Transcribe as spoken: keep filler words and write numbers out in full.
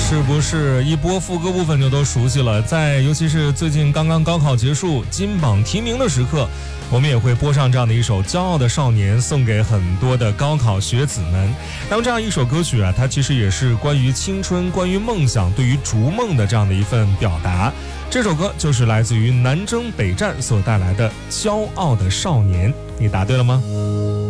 是不是一播副歌部分就都熟悉了？在尤其是最近刚刚高考结束、金榜题名的时刻，我们也会播上这样的一首《骄傲的少年》，送给很多的高考学子们。那么这样一首歌曲啊，它其实也是关于青春、关于梦想、对于逐梦的这样的一份表达。这首歌就是来自于南征北战所带来的《骄傲的少年》，你答对了吗？